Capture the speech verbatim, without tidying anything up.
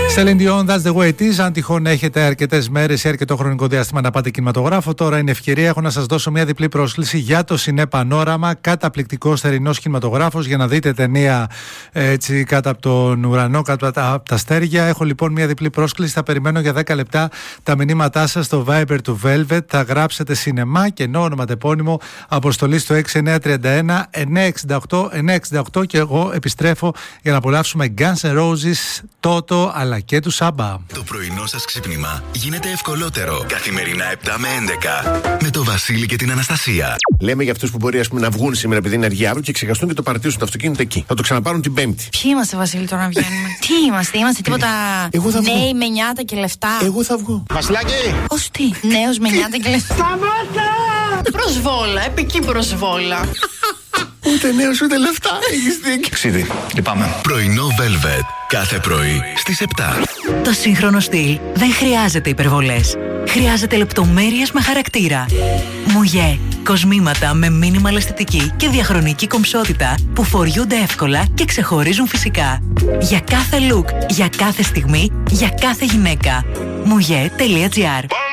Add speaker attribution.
Speaker 1: Celine Dion, that's the way it is. Αν τυχόν έχετε αρκετές μέρες ή αρκετό χρονικό διάστημα να πάτε κινηματογράφο, τώρα είναι ευκαιρία. Έχω να σας δώσω μια διπλή πρόσκληση για το Σινέ Πανόραμα. Καταπληκτικός θερινός κινηματογράφος για να δείτε ταινία έτσι κάτω από τον ουρανό, κάτω από τα, από τα αστέρια. Έχω λοιπόν μια διπλή πρόσκληση. Θα περιμένω για δέκα λεπτά τα μηνύματά σας στο Viber του Velvet. Θα γράψετε σινεμά και ενώ ονοματεπώνυμο, αποστολή στο έξι εννιά τρία ένα εννιά έξι οκτώ εννιά έξι οκτώ και εγώ επιστρέφω για να απολαύσουμε Guns N' Roses, Toto αλλά και του Σάμπα.
Speaker 2: Το πρωινό σας ξύπνημα γίνεται ευκολότερο. Καθημερινά επτά με έντεκα με το Βασίλη και την Αναστασία.
Speaker 3: Λέμε για αυτούς που μπορεί ας πούμε, να βγουν σήμερα επειδή είναι αργιάρο και ξεχαστούν και το παρατήσουν το αυτοκίνητο εκεί. Θα το ξαναπάρουν την Πέμπτη.
Speaker 4: Ποιοι είμαστε, Βασίλη, τώρα να βγαίνουμε? Τι είμαστε, είμαστε τίποτα νέοι με νιάτα και λεφτά?
Speaker 3: Εγώ θα βγω. Βασιλάκι!
Speaker 4: Ως τι, νέος με νιάτα και λεφτά?
Speaker 5: Σταμάτα! Προσβόλα, επική προσβόλα.
Speaker 3: Ούτε νέος ούτε λεφτά. Έχεις δίκιο.
Speaker 2: Ξίδι, λυπάμαι. Πρωινό Velvet. Κάθε πρωί στις επτά.
Speaker 6: Το σύγχρονο στυλ δεν χρειάζεται υπερβολές. Χρειάζεται λεπτομέρειες με χαρακτήρα. Μουγέ. Κοσμήματα με μίνιμαλ αισθητική και διαχρονική κομψότητα που φοριούνται εύκολα και ξεχωρίζουν φυσικά. Για κάθε look, για κάθε στιγμή, για κάθε γυναίκα. Μουγέ τελεία τζι άρ.